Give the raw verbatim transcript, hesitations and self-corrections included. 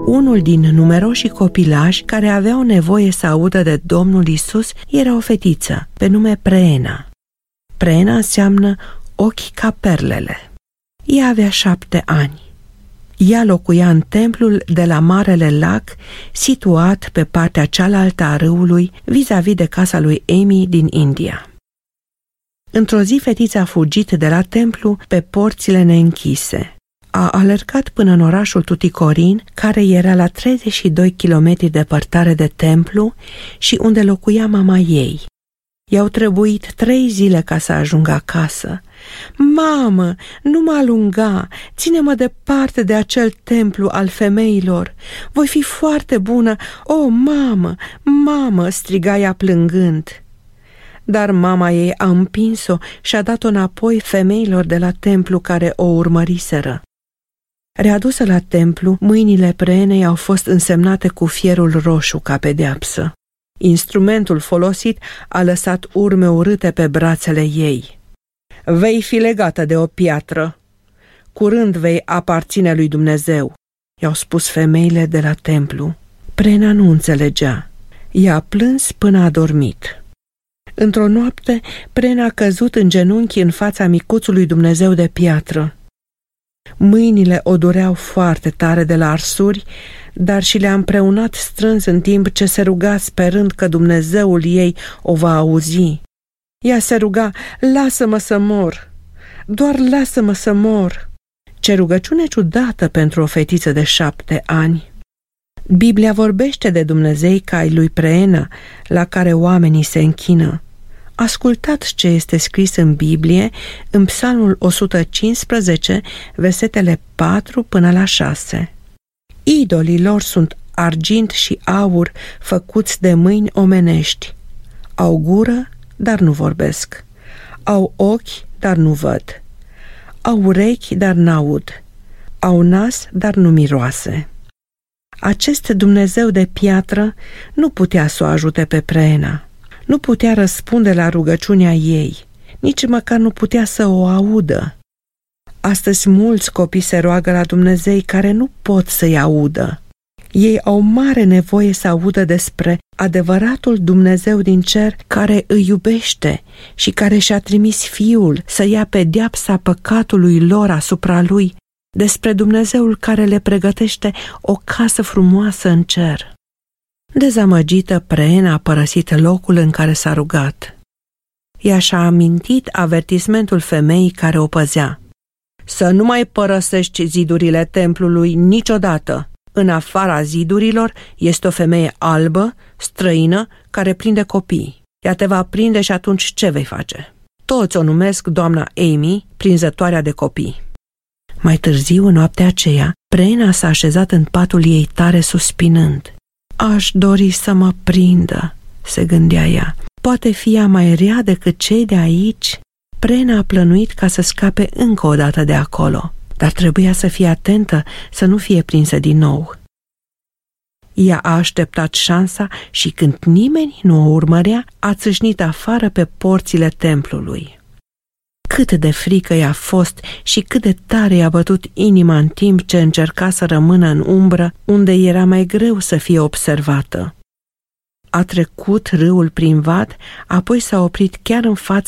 Unul din numeroșii copilași care aveau nevoie să audă de Domnul Isus era o fetiță, pe nume Preena. Preena înseamnă ochi ca perlele. Ea avea șapte ani. Ea locuia în templul de la Marele Lac, situat pe partea cealaltă a râului, vis-a-vis de casa lui Amy din India. Într-o zi, fetița a fugit de la templu pe porțile neînchise. A alergat până în orașul Tuticorin, care era la treizeci și doi kilometri departare de templu și unde locuia mama ei. I-au trebuit trei zile ca să ajungă acasă. Mamă, nu mă alunga, ține-mă departe de acel templu al femeilor. Voi fi foarte bună. O, mamă, mamă, striga ea plângând. Dar mama ei a împins-o și a dat-o înapoi femeilor de la templu care o urmăriseră. Readusă la templu, mâinile Preenei au fost însemnate cu fierul roșu ca pedeapsă. Instrumentul folosit a lăsat urme urâte pe brațele ei. Vei fi legată de o piatră. Curând vei aparține lui Dumnezeu, i-au spus femeile de la templu. Preena nu înțelegea. Ea a plâns până a dormit. Într-o noapte, Preena a căzut în genunchi în fața micuțului Dumnezeu de piatră. Mâinile o dureau foarte tare de la arsuri, dar și le-a împreunat strâns în timp ce se ruga sperând că Dumnezeul ei o va auzi. Ea se ruga, lasă-mă să mor, doar lasă-mă să mor. Ce rugăciune ciudată pentru o fetiță de șapte ani! Biblia vorbește de Dumnezei ca ai lui Preena, la care oamenii se închină. Ascultați ce este scris în Biblie, în Psalmul o sută cincisprezece, versetele patru până la șase. Idolii lor sunt argint și aur făcuți de mâini omenești. Au gură, dar nu vorbesc. Au ochi, dar nu văd. Au urechi, dar n-aud. Au nas, dar nu miroase. Acest Dumnezeu de piatră nu putea să o ajute pe Preena. Nu putea răspunde la rugăciunea ei, nici măcar nu putea să o audă. Astăzi mulți copii se roagă la Dumnezei care nu pot să-i audă. Ei au mare nevoie să audă despre adevăratul Dumnezeu din cer care îi iubește și care și-a trimis Fiul să ia pedeapsa păcatului lor asupra lui, despre Dumnezeul care le pregătește o casă frumoasă în cer. Dezamăgită, Preena a părăsit locul în care s-a rugat. Ea și-a amintit avertismentul femeii care o păzea. Să nu mai părăsești zidurile templului niciodată. În afara zidurilor este o femeie albă, străină, care prinde copii. Ea te va prinde și atunci ce vei face? Toți o numesc doamna Amy, prinzătoarea de copii. Mai târziu, în noaptea aceea, Preena s-a așezat în patul ei tare suspinând. Aș dori să mă prindă, se gândea ea. Poate fi ea mai rea decât cei de aici? Preena a plănuit ca să scape încă o dată de acolo, dar trebuia să fie atentă să nu fie prinsă din nou. Ea a așteptat șansa și când nimeni nu o urmărea, a țâșnit afară pe porțile templului. Cât de frică i-a fost și cât de tare i-a bătut inima în timp ce încerca să rămână în umbră, unde era mai greu să fie observată. A trecut râul prin vad, apoi s-a oprit chiar în fața